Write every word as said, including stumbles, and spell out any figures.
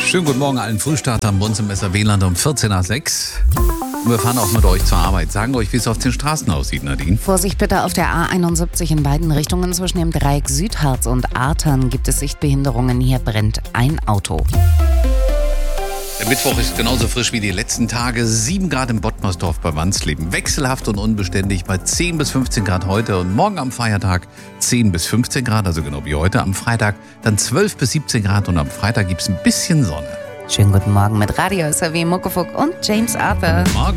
Schönen guten Morgen allen Frühstartern bei uns im S R W-Land um vierzehn nach sechs. Und wir fahren auch mit euch zur Arbeit. Sagen euch, wie es auf den Straßen aussieht, Nadine. Vorsicht bitte auf der A einundsiebzig in beiden Richtungen. Zwischen dem Dreieck Südharz und Artern gibt es Sichtbehinderungen. Hier brennt ein Auto. Der Mittwoch ist genauso frisch wie die letzten Tage. sieben Grad im Bottmersdorf bei Wandsleben. Wechselhaft und unbeständig bei zehn bis fünfzehn Grad heute. Und morgen am Feiertag zehn bis fünfzehn Grad, also genau wie heute. Am Freitag dann zwölf bis siebzehn Grad und am Freitag gibt es ein bisschen Sonne. Schönen guten Morgen mit Radio S R W, Muckefuck und James Arthur. Morgen.